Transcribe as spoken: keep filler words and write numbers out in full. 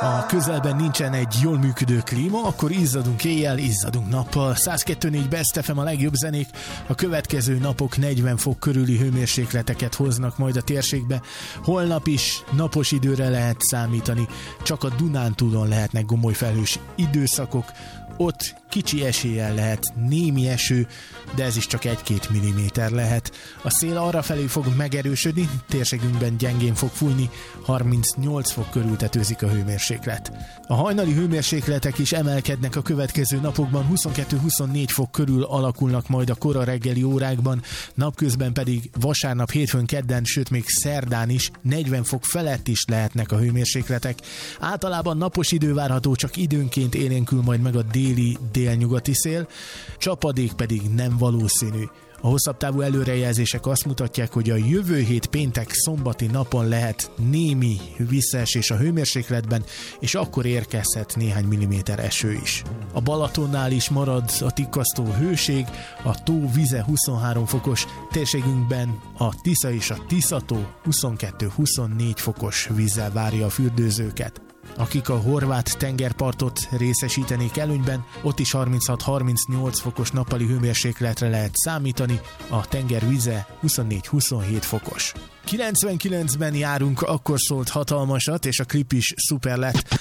a közelben nincsen egy jól működő klíma, akkor izzadunk éjjel, izzadunk nappal. száz kettő pont négy Best ef em a legjobb zenék. A következő napok negyven fok körüli hőmérsékleteket hoznak majd a térségbe. Holnap is napos időre lehet számítani, csak a Dunántúlon lehetnek gomoly felhős időszakok. Ott kicsi eséllyel lehet némi eső, de ez is csak egy-két milliméter lehet. A szél arrafelé fog megerősödni, térségünkben gyengén fog fújni, harmincnyolc fok körül tetőzik a hőmérséklet. A hajnali hőmérsékletek is emelkednek a következő napokban, huszonkettő-huszonnégy fok körül alakulnak majd a kora reggeli órákban, napközben pedig vasárnap, hétfőn, kedden, sőt még szerdán is negyven fok felett is lehetnek a hőmérsékletek. Általában napos idő várható, csak időnként élénkül majd meg a déli délnyugati szél, csapadék pedig nem valószínű. A hosszabb távú előrejelzések azt mutatják, hogy a jövő hét péntek szombati napon lehet némi visszaesés a hőmérsékletben, és akkor érkezhet néhány milliméter eső is. A Balatonnál is marad a tikkasztó hőség, a tó vize huszonhárom fokos, térségünkben a Tisza és a Tiszató huszonkettő-huszonnégy fokos vízzel várja a fürdőzőket. Akik a horvát tengerpartot részesítenék előnyben, ott is harminchat-harmincnyolc fokos nappali hőmérsékletre lehet számítani, a tenger vize huszonnégy-huszonhét fokos. kilencvenkilencben járunk, akkor szólt hatalmasat, és a klip is szuper lett.